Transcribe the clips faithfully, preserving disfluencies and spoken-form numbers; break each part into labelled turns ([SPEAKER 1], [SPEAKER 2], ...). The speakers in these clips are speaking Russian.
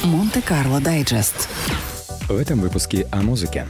[SPEAKER 1] Монте-Карло Дайджест.
[SPEAKER 2] В этом выпуске о музыке.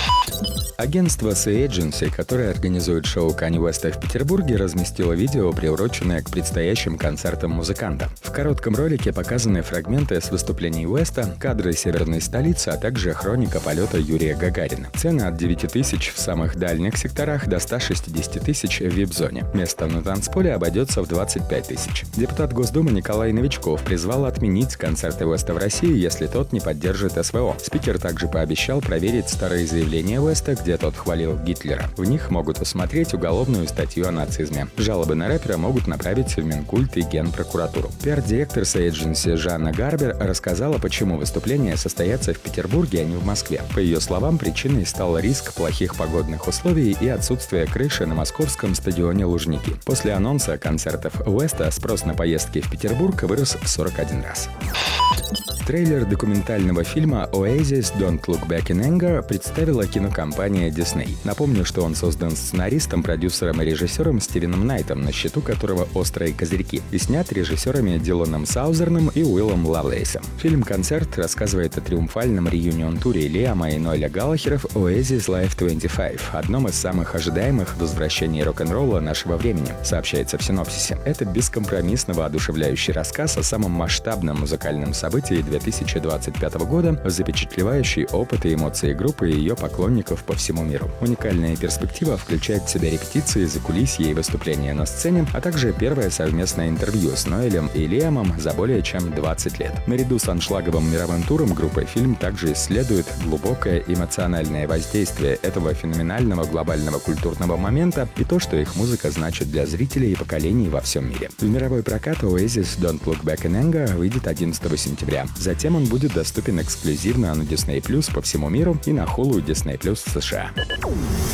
[SPEAKER 2] Агентство си Agency, которое организует шоу Канье Уэста в Петербурге, разместило видео, приуроченное к предстоящим концертам музыканта. В коротком ролике показаны фрагменты с выступлений Уэста, кадры северной столицы, а также хроника полета Юрия Гагарина. Цены от девяти тысяч в самых дальних секторах до ста шестидесяти тысяч в ви ай пи-зоне. Место на танцполе обойдется в двадцать пять тысяч. Депутат Госдумы Николай Новичков призвал отменить концерты Уэста в России, если тот не поддержит эс вэ о. Спикер также пообещал проверить старые заявления Уэста, где тот хвалил Гитлера. В них могут усмотреть уголовную статью о нацизме. Жалобы на рэпера могут направить в Минкульт и Генпрокуратуру. Пиар-директор си Agency Жанна Гарбер рассказала, почему выступления состоятся в Петербурге, а не в Москве. По ее словам, причиной стал риск плохих погодных условий и отсутствие крыши на московском стадионе Лужники. После анонса концертов Уэста спрос на поездки в Петербург вырос в сорок один раз. Трейлер документального фильма Oasis «Don't Look Back in Anger» представила кинокомпания Disney. Напомню, что он создан сценаристом, продюсером и режиссером Стивеном Найтом, на счету которого «Острые козырьки», и снят режиссерами Диланом Саузерном и Уиллом Лавлейсом. Фильм-концерт рассказывает о триумфальном реюнион-туре Лиама и Ноэля Галлахеров Oasis Live двадцать пять, одном из самых ожидаемых возвращений рок-н-ролла нашего времени, сообщается в синопсисе. Это бескомпромиссно воодушевляющий рассказ о самом масштабном музыкальном событии две тысячи двадцать пятого года, запечатлевающий опыт и эмоции группы и ее поклонников по всему миру. Уникальная перспектива включает в себя репетиции, закулисье и выступления на сцене, а также первое совместное интервью с Ноэлем и Лиамом за более чем двадцать лет. Наряду с аншлаговым мировым туром группы фильм также исследует глубокое эмоциональное воздействие этого феноменального глобального культурного момента и то, что их музыка значит для зрителей и поколений во всем мире. В мировой прокат Oasis Don't Look Back in Anger выйдет одиннадцатого сентября. Затем он будет доступен эксклюзивно на Disney Plus по всему миру и на Hulu Disney Plus в США.